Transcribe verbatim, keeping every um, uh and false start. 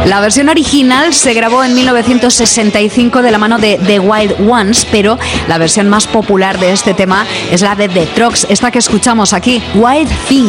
La versión original se grabó en mil novecientos sesenta y cinco de la mano de The Wild Ones, pero la versión más popular de este tema es la de The Troggs, esta que escuchamos aquí, Wild Thing.